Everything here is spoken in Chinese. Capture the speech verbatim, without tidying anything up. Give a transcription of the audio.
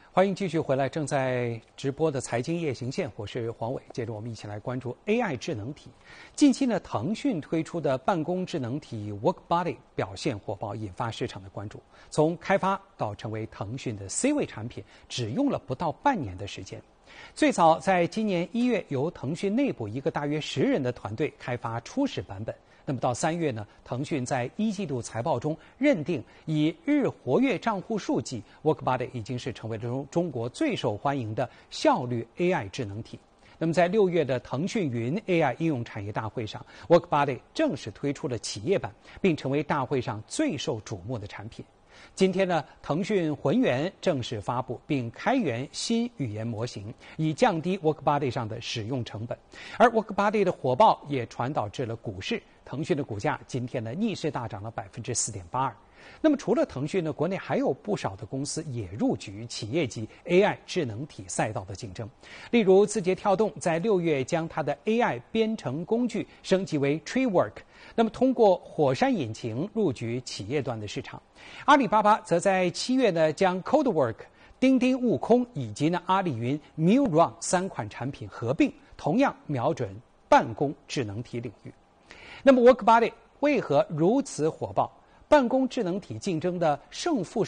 欢迎继续回来，正在直播的财经夜行线，我是黄伟。接着我们一起来关注 A I 智能体。近期呢，腾讯推出的办公智能体 WorkBuddy 表现火爆，引发市场的关注。从开发到成为腾讯的 C 位产品，只用了不到半年的时间。最早在今年一月，由腾讯内部一个大约十人的团队开发初始版本。那么到三月呢，腾讯在一季度财报中认定，以日活跃账户数计 ，WorkBuddy 已经是成为了中中国最受欢迎的效率 A I 智能体。那么在六月的腾讯云 A I 应用产业大会上 ，WorkBuddy 正式推出了企业版，并成为大会上最受瞩目的产品。今天呢，腾讯浑源正式发布并开源新语言模型，以降低 WorkBuddy 上的使用成本。而 WorkBuddy 的火爆也传导至了股市，腾讯的股价今天呢逆势大涨了百分之四点八二。那么除了腾讯呢，国内还有不少的公司也入局企业级 A I 智能体赛道的竞争。例如，字节跳动在六月将它的 A I 编程工具升级为 TreeWork， 那么通过火山引擎入局企业端的市场。阿里巴巴则在七月呢将 CodeWork、钉钉悟空以及呢阿里云 MillRun 三款产品合并，同样瞄准办公智能体领域。那么 WorkBuddy 为何如此火爆？办公智能体竞争的胜负